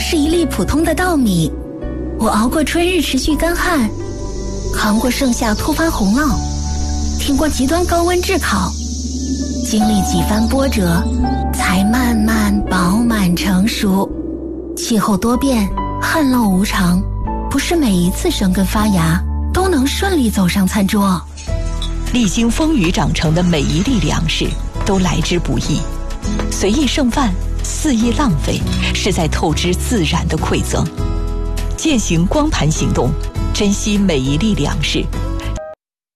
是一粒普通的稻米，我熬过春日持续干旱，扛过盛夏突发洪涝，挺过极端高温炙烤，经历几番波折，才慢慢饱满成熟。气候多变，旱涝无常，不是每一次生根发芽都能顺利走上餐桌。 历经风雨长成的每一粒粮食都来之不易，随意剩饭，肆意浪费，是在透支自然的馈赠。践行光盘行动，珍惜每一粒粮食，